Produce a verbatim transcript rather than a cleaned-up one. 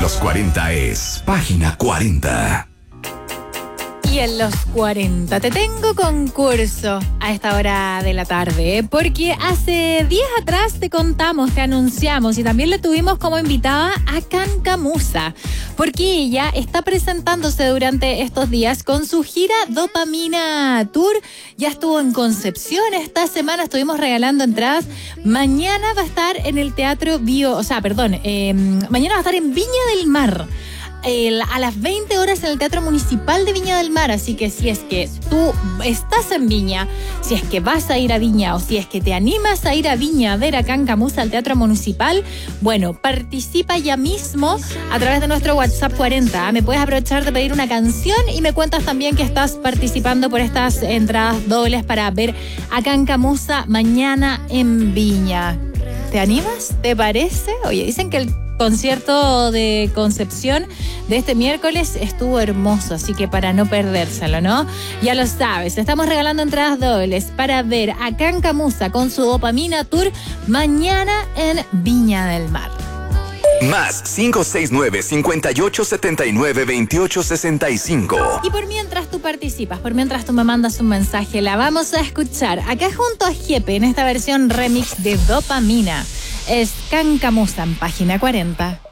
los cuarenta es Página cuarenta. Y en los cuarenta te tengo concurso a esta hora de la tarde, porque hace días atrás te contamos, te anunciamos y también le tuvimos como invitada a Cancamusa, porque ella está presentándose durante estos días con su gira Dopamina Tour. Ya estuvo en Concepción, esta semana estuvimos regalando entradas. Mañana va a estar en el Teatro Bio, o sea, perdón, eh, mañana va a estar en Viña del Mar. El, a las veinte horas en el Teatro Municipal de Viña del Mar, así que si es que tú estás en Viña, si es que vas a ir a Viña o si es que te animas a ir a Viña a ver a Cancamusa al Teatro Municipal, bueno, participa ya mismo a través de nuestro WhatsApp cuarenta. Me puedes aprovechar de pedir una canción y me cuentas también que estás participando por estas entradas dobles para ver a Cancamusa mañana en Viña. ¿Te animas? ¿Te parece? Oye, dicen que el concierto de Concepción de este miércoles estuvo hermoso, así que para no perdérselo, ¿no? Ya lo sabes, estamos regalando entradas dobles para ver a Cancamusa con su Dopamina Tour mañana en Viña del Mar. Más cinco seis nueve, cinco ocho, siete nueve, dos ocho seis cinco. Y por mientras tú participas, por mientras tú me mandas un mensaje, la vamos a escuchar acá junto a Jepe en esta versión remix de Dopamina. Es Cancamusa en Página cuarenta.